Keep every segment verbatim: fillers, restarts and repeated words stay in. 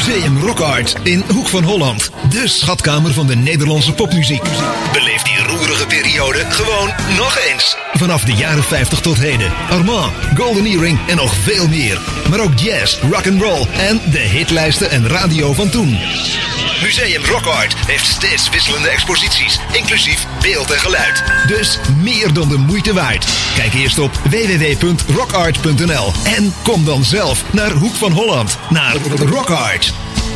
Museum Rock Art in Hoek van Holland. De schatkamer van de Nederlandse popmuziek. Beleef die roerige periode gewoon nog eens. Vanaf de jaren vijftig tot heden. Armand, Golden Earring en nog veel meer. Maar ook jazz, rock and roll en de hitlijsten en radio van toen. Museum Rock Art heeft steeds wisselende exposities, inclusief beeld en geluid. Dus meer dan de moeite waard. Kijk eerst op w w w punt rockart punt n l en kom dan zelf naar Hoek van Holland, naar Rock Art.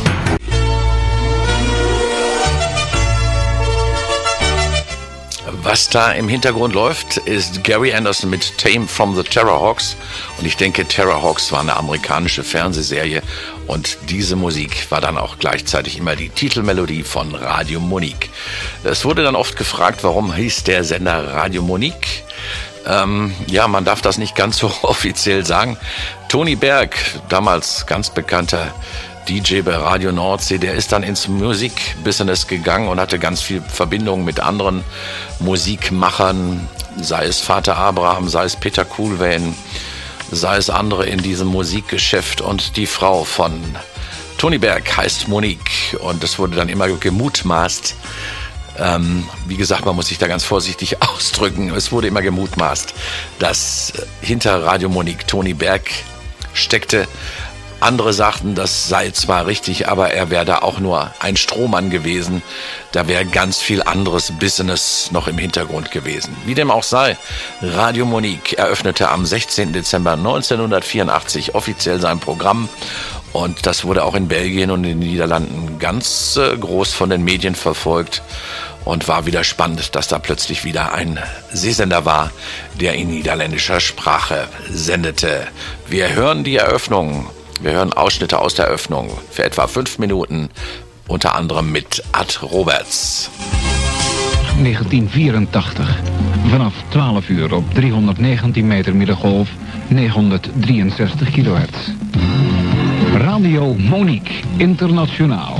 Was da im Hintergrund läuft, ist Gary Anderson mit Tame from the Terrorhawks. Und ich denke, Terrorhawks war eine amerikanische Fernsehserie. Und diese Musik war dann auch gleichzeitig immer die Titelmelodie von Radio Monique. Es wurde dann oft gefragt, warum hieß der Sender Radio Monique? Ähm, ja, man darf das nicht ganz so offiziell sagen. Toni Berg, damals ganz bekannter D J bei Radio Nordsee, der ist dann ins Musikbusiness gegangen und hatte ganz viel Verbindung mit anderen Musikmachern, sei es Vater Abraham, sei es Peter Koolwijn, sei es andere in diesem Musikgeschäft. Und die Frau von Toni Berg heißt Monique und es wurde dann immer gemutmaßt, ähm, wie gesagt, man muss sich da ganz vorsichtig ausdrücken, es wurde immer gemutmaßt, dass hinter Radio Monique Toni Berg steckte. Andere sagten, das sei zwar richtig, aber er wäre da auch nur ein Strohmann gewesen. Da wäre ganz viel anderes Business noch im Hintergrund gewesen. Wie dem auch sei, Radio Monique eröffnete am sechzehnten Dezember neunzehnhundertvierundachtzig offiziell sein Programm. Und das wurde auch in Belgien und in den Niederlanden ganz äh, groß von den Medien verfolgt. Und war wieder spannend, dass da plötzlich wieder ein Seesender war, der in niederländischer Sprache sendete. Wir hören die Eröffnung. Wir hören Ausschnitte aus der Eröffnung für etwa fünf Minuten, unter anderem mit Ad Roberts. negentien vierentachtig, vanaf twaalf uur op driehonderdnegentien meter middengolf, negenhonderddrieënzestig kilohertz. Radio Monique Internationaal.